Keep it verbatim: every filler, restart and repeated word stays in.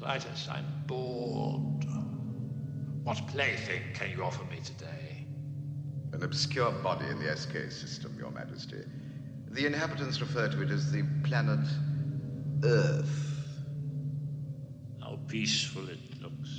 Titus, I'm bored. What plaything can you offer me today? An obscure body in the S K system, Your Majesty. The inhabitants refer to it as the planet Earth. How peaceful it looks.